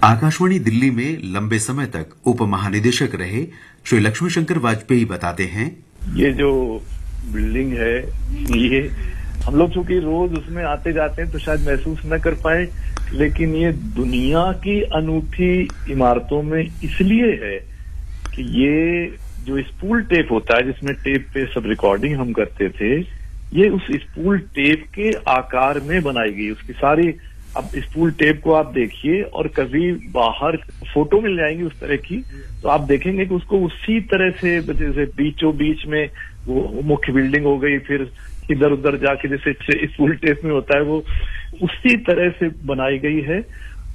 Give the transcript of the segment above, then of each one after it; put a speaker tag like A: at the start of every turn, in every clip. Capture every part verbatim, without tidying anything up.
A: आकाशवाणी दिल्ली में लंबे समय तक उप महानिदेशक रहे श्री लक्ष्मी शंकर वाजपेयी बताते हैं,
B: ये जो बिल्डिंग है ये हम लोग चूंकि रोज उसमें आते जाते हैं तो शायद महसूस न कर पाए, लेकिन ये दुनिया की अनूठी इमारतों में इसलिए है कि ये जो स्पूल टेप होता है जिसमें टेप पे सब रिकॉर्डिंग हम करते थे, ये उस स्पूल टेप के आकार में बनाई गई। उसकी सारी, अब स्पूल टेप को आप देखिए और कभी बाहर फोटो मिल जाएंगी उस तरह की, तो आप देखेंगे कि उसको उसी तरह से जैसे बीचों बीच में वो मुख्य बिल्डिंग हो गई, फिर इधर उधर जाके जैसे स्पूल टेप में होता है वो उसी तरह से बनाई गई है।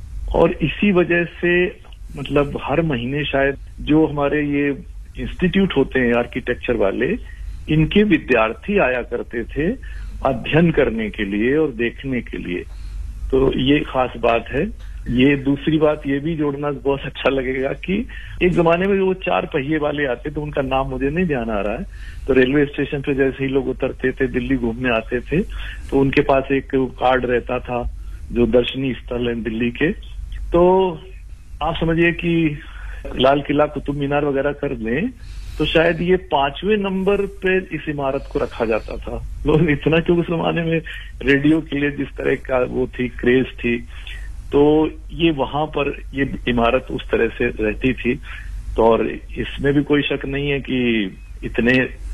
B: और इसी वजह से मतलब हर महीने शायद जो हमारे ये इंस्टीट्यूट होते हैं आर्किटेक्चर वाले, इनके विद्यार्थी आया करते थे अध्ययन करने के लिए और देखने के लिए, तो ये खास बात है। ये दूसरी बात ये भी जोड़ना बहुत अच्छा लगेगा कि एक जमाने में वो चार पहिए वाले आते थे, उनका नाम मुझे नहीं ध्यान आ रहा है, तो रेलवे स्टेशन पे जैसे ही लोग उतरते थे, दिल्ली घूमने आते थे, तो उनके पास एक कार्ड रहता था जो दर्शनीय स्थल है दिल्ली के। तो आप समझिए कि लाल किला, कुतुब मीनार वगैरह कर लें तो शायद ये पांचवें नंबर पे इस इमारत को रखा जाता था। लोग इतना, क्योंकि उस जमाने में रेडियो के लिए जिस तरह का वो थी, क्रेज थी, तो ये वहां पर ये इमारत उस तरह से रहती थी। तो और इसमें भी कोई शक नहीं है कि इतने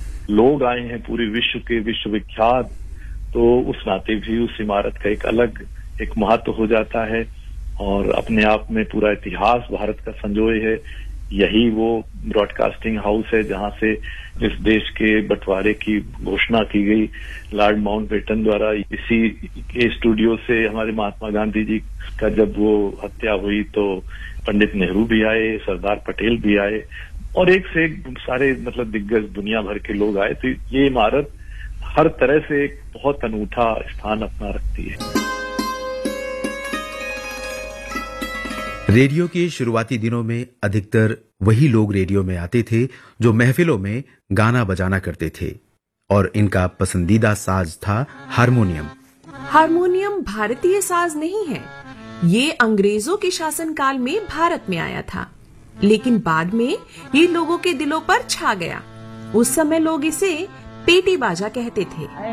B: लोग आए हैं पूरे विश्व के, विश्वविख्यात, तो उस नाते भी उस इमारत का एक अलग एक महत्व हो जाता है और अपने आप में पूरा इतिहास भारत का संजोए है। यही वो ब्रॉडकास्टिंग हाउस है जहां से इस देश के बंटवारे की घोषणा की गई लॉर्ड माउंटबेटन द्वारा। इसी के स्टूडियो से हमारे महात्मा गांधी जी का जब वो हत्या हुई तो पंडित नेहरू भी आए, सरदार पटेल भी आए और एक से एक सारे मतलब दिग्गज दुनिया भर के लोग आए। तो ये इमारत हर तरह से एक बहुत अनूठा स्थान अपना रखती है।
A: रेडियो के शुरुआती दिनों में अधिकतर वही लोग रेडियो में आते थे जो महफिलों में गाना बजाना करते थे और इनका पसंदीदा साज था हारमोनियम।
C: हारमोनियम भारतीय साज नहीं है, ये अंग्रेजों के शासनकाल में भारत में आया था, लेकिन बाद में ये लोगों के दिलों पर छा गया। उस समय लोग इसे पेटी बाजा कहते थे।